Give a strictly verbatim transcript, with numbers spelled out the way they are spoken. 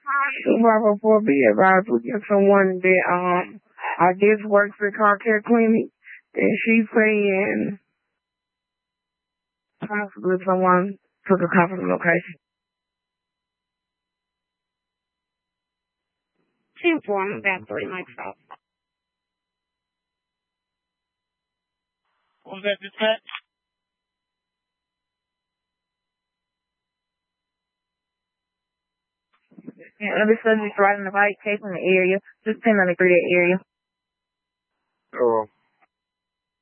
two five oh four be advised we get someone that um I guess works at car care clinic and she's saying possibly someone took a copy of the location. She informed about three months ago. Was that dispatch? Yeah, other subjects riding the bike, chasing the area, just depending on the area. Oh.